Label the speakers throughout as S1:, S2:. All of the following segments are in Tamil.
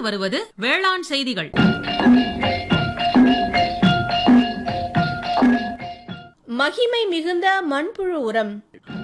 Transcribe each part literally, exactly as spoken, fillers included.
S1: வருவது வேளாண் செய்திகள்.
S2: மகிமை மிகுந்த மண்புழு உரம்.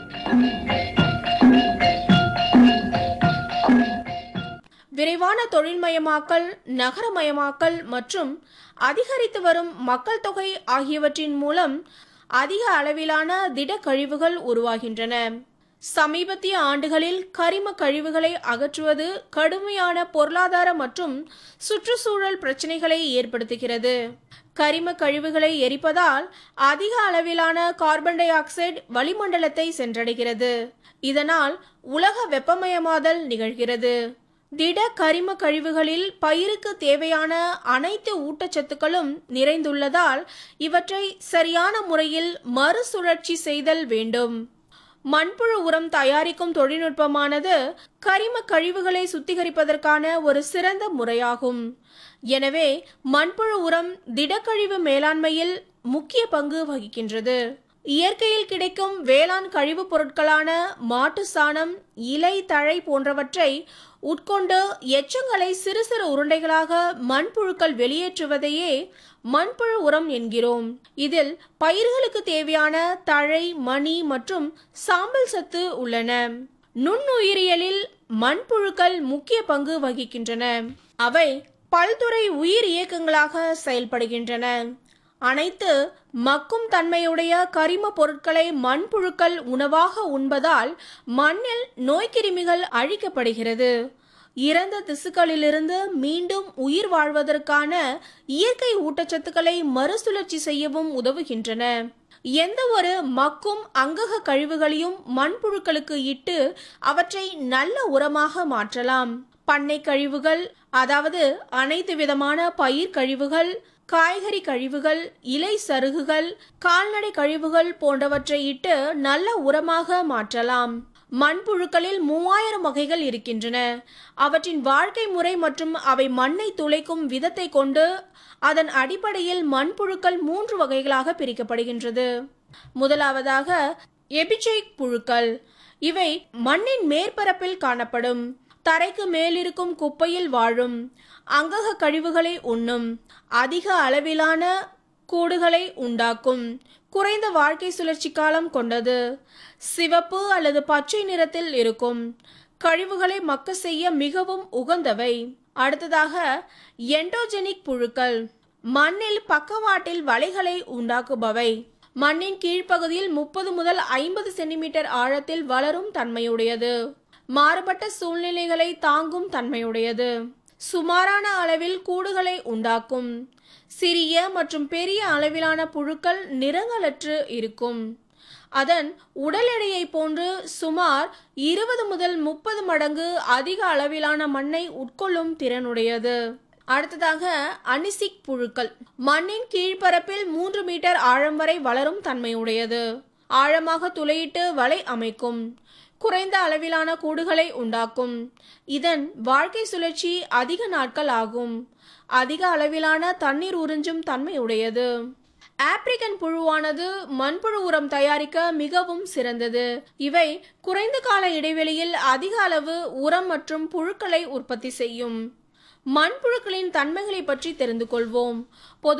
S2: விரைவான தொழில்மயமாக்கல், நகரமயமாக்கல் மற்றும் அதிகரித்து வரும் மக்கள் தொகை ஆகியவற்றின் மூலம் அதிக அளவிலான திட கழிவுகள் உருவாகின்றன. சமீபத்திய ஆண்டுகளில் கரிம கழிவுகளை அகற்றுவது கடுமையான பொருளாதார மற்றும் சுற்றுச்சூழல் பிரச்சினைகளை ஏற்படுத்துகிறது. கரிம கழிவுகளை எரிப்பதால் அதிக அளவிலான கார்பன் டை ஆக்சைடு வளிமண்டலத்தை சென்றடைகிறது. இதனால் உலக வெப்பமயமாதல் நிகழ்கிறது. திட கரிம கழிவுகளில் பயிருக்கு தேவையான அனைத்து ஊட்டச்சத்துக்களும் நிறைந்துள்ளதால் இவற்றை சரியான முறையில் மறுசுழற்சி செய்தல் வேண்டும். மண்புழு உரம் தயாரிக்கும் தொழில்நுட்பமானது கரிம கழிவுகளை சுத்திகரிப்பதற்கான ஒரு சிறந்த முறையாகும். எனவே மண்புழு உரம் திடக்கழிவு மேலாண்மையில் முக்கிய பங்கு வகிக்கின்றது. இயற்கையில் கிடைக்கும் வேளாண் கழிவுப் பொருட்களான மாட்டு சாணம், இலை, தழை போன்றவற்றை உட்கொண்டு எச்சங்களை சிறு சிறு உருண்டைகளாக மண்புழுக்கள் வெளியேற்றுவதையே மண்புழு உரம் என்கிறோம். இதில் பயிர்களுக்கு தேவையான தழை, மணி மற்றும் சாம்பல் சத்து உள்ளன. நுண்ணுயிரியலில் மண்புழுக்கள் முக்கிய பங்கு வகிக்கின்றன. அவை பல்துறை உயிர் இயக்கங்களாக செயல்படுகின்றன. அனைத்து மக்கும் தன்மையுடைய கரிம பொருட்களை மண்புழுக்கள் உணவாக உண்பதால் மண்ணில் நோய்க்கிருமிகள் அழிக்கப்படுகிறது. இறந்த திசுக்களிலிருந்து மீண்டும் உயிர் வாழ்வதற்கான இயற்கை ஊட்டச்சத்துக்களை மறுசுழற்சி செய்யவும் உதவுகின்றன. எந்த ஒரு மக்கும் அங்கக கழிவுகளையும் மண்புழுக்களுக்கு இட்டு அவற்றை நல்ல உரமாக மாற்றலாம். பண்ணை கழிவுகள், அதாவது அனைத்து விதமான பயிர் கழிவுகள், காய்கறி கழிவுகள், இலை சருகுகள், கால்நடை கழிவுகள் போன்றவற்றை இட்டு நல்ல உரமாக மாற்றலாம். மண்புழுக்களில் மூவாயிரம் வகைகள் இருக்கின்றன. அவற்றின் வாழ்க்கை முறை மற்றும் அவை மண்ணை துளைக்கும் விதத்தை கொண்டு அதன் அடிப்படையில் மண்புழுக்கள் மூன்று வகைகளாக பிரிக்கப்படுகின்றது. முதலாவதாக எபிஜெயிக் புழுக்கள். இவை மண்ணின் மேற்பரப்பில் காணப்படும். தரைக்கு மேலிருக்கும் குப்பையில் வாழும். அங்கக கழிவுகளை உண்ணும். அதிக அளவிலான கூடுகளை உண்டாக்கும். குறைந்த வாழ்க்கை சுழற்சி காலம் கொண்டது. சிவப்பு அல்லது பச்சை நிறத்தில் இருக்கும். கழிவுகளை மக்க செய்ய மிகவும் உகந்தவை. அடுத்ததாக எண்டோஜெனிக் புழுக்கள். மண்ணில் பக்கவாட்டில் வலைகளை உண்டாக்குபவை. மண்ணின் கீழ்ப்பகுதியில் முப்பது முதல் ஐம்பது சென்டிமீட்டர் ஆழத்தில் வளரும் தன்மையுடையது. மாறுபட்ட சூழ்நிலைகளை தாங்கும் தன்மையுடையது. சுமாரான அளவில் கூடுகளை உண்டாக்கும். சிறிய மற்றும் பெரிய அளவிலான புழுக்கள் நிறங்களற்று இருக்கும். அதன் உடல் எடையை போன்று சுமார் இருபது முதல் முப்பது மடங்கு அதிக அளவிலான மண்ணை உட்கொள்ளும் திறனுடையது. அடுத்ததாக அனிசிக் புழுக்கள். மண்ணின் கீழ்ப்பரப்பில் மூன்று மீட்டர் ஆழம் வரை வளரும் தன்மையுடையது. ஆழமாக துளையிட்டு வலை அமைக்கும். குறைந்த அளவிலான கூடுகளை உண்டாக்கும். இதன் வாழ்க்கை சுழற்சி அதிக நாட்கள் ஆகும். அதிக அளவிலான தண்ணீர் உறிஞ்சும் தன்மையுடையது. ஆப்பிரிக்கன் புழுவானது மண்புழு உரம் தயாரிக்க மிகவும் சிறந்தது. இவை குறைந்த கால இடைவெளியில் அதிக அளவு உரம் மற்றும் புழுக்களை உற்பத்தி செய்யும். மண்புழுக்களின் தன்மைகளை பற்றி தெரிந்து கொள்வோம்.